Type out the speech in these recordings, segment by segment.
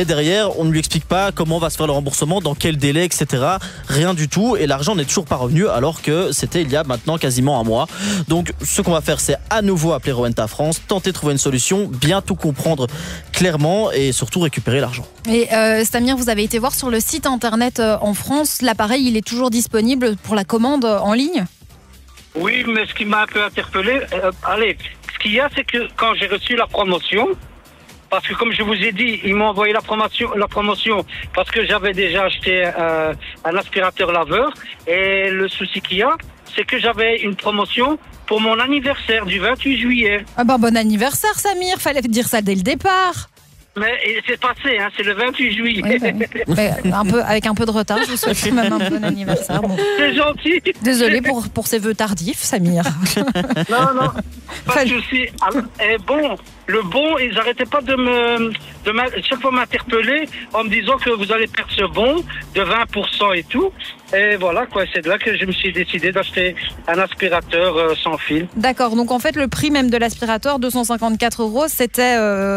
Mais derrière, on ne lui explique pas comment va se faire le remboursement, dans quel délai, etc. Rien du tout. Et l'argent n'est toujours pas revenu alors que c'était il y a maintenant quasiment un mois. Donc ce qu'on va faire, c'est à nouveau appeler Rowenta France, tenter de trouver une solution, bien tout comprendre clairement et surtout récupérer l'argent. Et Samir, vous avez été voir sur le site internet en France, l'appareil il est toujours disponible pour la commande en ligne ? Oui, mais ce qui m'a un peu interpellé, ce qu'il y a, c'est que quand j'ai reçu la promotion, parce que comme je vous ai dit, ils m'ont envoyé la promotion parce que j'avais déjà acheté un aspirateur laveur, et le souci qu'il y a, c'est que j'avais une promotion pour mon anniversaire du 28 juillet. Ah ben bon anniversaire Samir, fallait dire ça dès le départ. Mais c'est passé, c'est le 28 juillet. Oui, avec un peu de retard, je vous souhaite quand même un bon anniversaire. Bon. C'est gentil. Désolé pour ces vœux tardifs, Samir. Non, pas de souci. Et bon, ils n'arrêtaient pas de chaque fois m'interpeller en me disant que vous allez perdre ce bon de 20% et tout. Et voilà, quoi, c'est de là que je me suis décidé d'acheter un aspirateur sans fil. D'accord, donc en fait, le prix même de l'aspirateur, 254 €, c'était...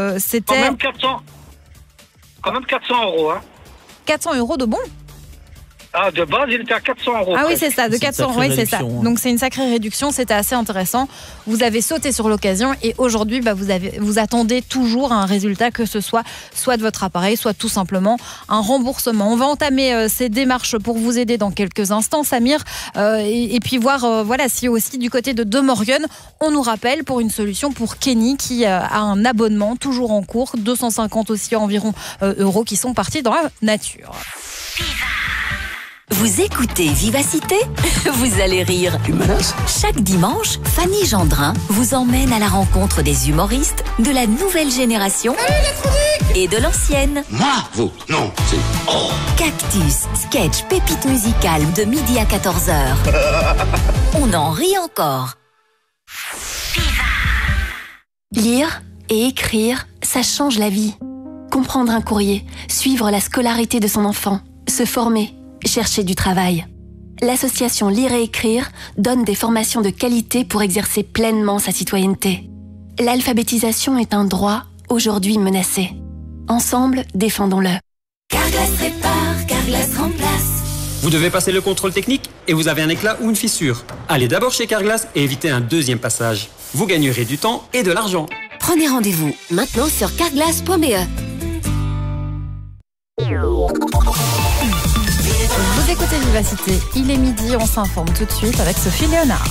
Quand même 400 €. 400 € de bon ? Ah, de base, il était à 400 €. Ah oui, c'est ça, de 400 €, oui, c'est ça. Donc c'est une sacrée réduction, c'était assez intéressant. Vous avez sauté sur l'occasion et aujourd'hui, vous attendez toujours un résultat, que ce soit de votre appareil, soit tout simplement un remboursement. On va entamer ces démarches pour vous aider dans quelques instants, Samir, et puis voir si aussi du côté de Morgan, on nous rappelle pour une solution pour Kenny qui a un abonnement toujours en cours, 250 aussi environ euros qui sont partis dans la nature. Vous écoutez Vivacité ? Vous allez rire. Tu me menaces ? Chaque dimanche, Fanny Gendrin vous emmène à la rencontre des humoristes de la nouvelle génération et de l'ancienne. Moi ? Vous ? Non, c'est... Oh ! Cactus, sketch, pépite musicale de midi à 14h. On en rit encore. Lire et écrire, ça change la vie. Comprendre un courrier, suivre la scolarité de son enfant, se former, chercher du travail. L'association Lire et Écrire donne des formations de qualité pour exercer pleinement sa citoyenneté. L'alphabétisation est un droit aujourd'hui menacé. Ensemble, défendons-le. Carglass répare, Carglass remplace. Vous devez passer le contrôle technique et vous avez un éclat ou une fissure. Allez d'abord chez Carglass et évitez un deuxième passage. Vous gagnerez du temps et de l'argent. Prenez rendez-vous maintenant sur carglass.be. Vous écoutez Vivacité, il est midi, on s'informe tout de suite avec Sophie Léonard.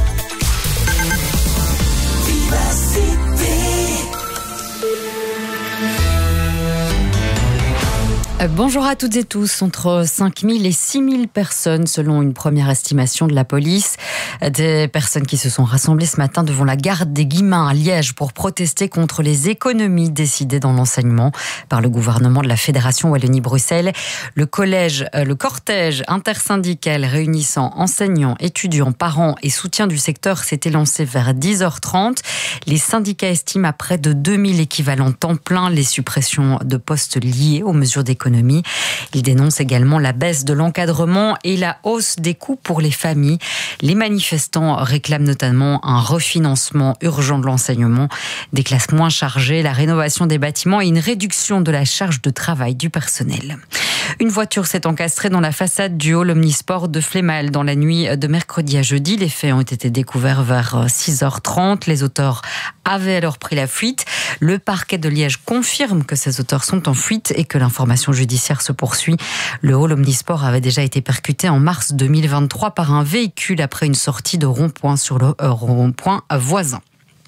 Bonjour à toutes et tous. Entre 5 000 et 6 000 personnes, selon une première estimation de la police. Des personnes qui se sont rassemblées ce matin devant la gare des Guillemins à Liège pour protester contre les économies décidées dans l'enseignement par le gouvernement de la Fédération Wallonie-Bruxelles. Le cortège intersyndical réunissant enseignants, étudiants, parents et soutien du secteur s'était lancé vers 10h30. Les syndicats estiment à près de 2000 équivalents temps plein les suppressions de postes liées aux mesures d'économie. Ils dénoncent également la baisse de l'encadrement et la hausse des coûts pour les familles. Les manifestants réclament notamment un refinancement urgent de l'enseignement, des classes moins chargées, la rénovation des bâtiments et une réduction de la charge de travail du personnel. Une voiture s'est encastrée dans la façade du hall Omnisport de Flémal dans la nuit de mercredi à jeudi. Les faits ont été découverts vers 6h30. Les auteurs avaient alors pris la fuite. Le parquet de Liège confirme que ces auteurs sont en fuite et que l'information judiciaire se poursuit. Le hall Omnisport avait déjà été percuté en mars 2023 par un véhicule après une sortie de rond-point sur le rond-point voisin.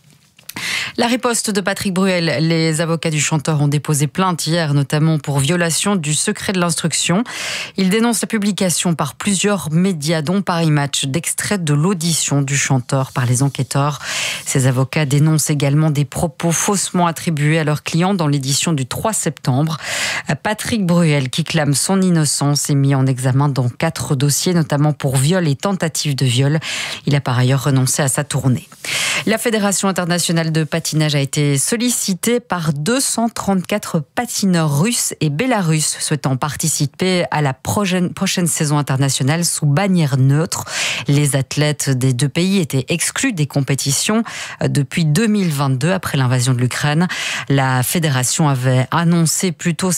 La riposte de Patrick Bruel. Les avocats du chanteur ont déposé plainte hier, notamment pour violation du secret de l'instruction. Ils dénoncent la publication par plusieurs médias, dont Paris Match, d'extraits de l'audition du chanteur par les enquêteurs. Ces avocats dénoncent également des propos faussement attribués à leurs clients dans l'édition du 3 septembre. Patrick Bruel, qui clame son innocence, est mis en examen dans 4 dossiers, notamment pour viol et tentative de viol. Il a par ailleurs renoncé à sa tournée. La Fédération internationale de patinage a été sollicitée par 234 patineurs russes et bélarusses souhaitant participer à la prochaine saison internationale sous bannière neutre. Les athlètes des deux pays étaient exclus des compétitions depuis 2022 après l'invasion de l'Ukraine. La fédération avait annoncé plus tôt